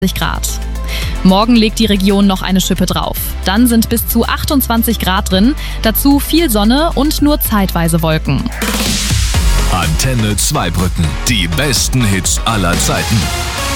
Grad. Morgen legt die Region noch eine Schippe drauf. Dann sind bis zu 28 Grad drin, dazu viel Sonne und nur zeitweise Wolken. Antenne Zweibrücken, die besten Hits aller Zeiten.